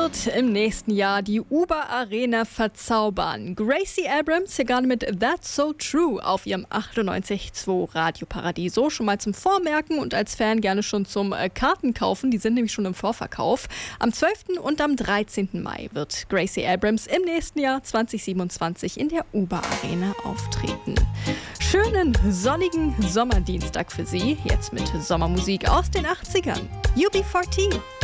wird im nächsten Jahr die Uber Arena verzaubern. Gracie Abrams hier gerade mit That's So True auf ihrem 98.2 Radio Paradiso. Schon mal zum Vormerken und als Fan gerne schon zum Karten kaufen. Die sind nämlich schon im Vorverkauf. Am 12. und am 13. Mai wird Gracie Abrams im nächsten Jahr 2027 in der Uber Arena auftreten. Schönen sonnigen Sommerdienstag für Sie. Jetzt mit Sommermusik aus den 80ern. UB40.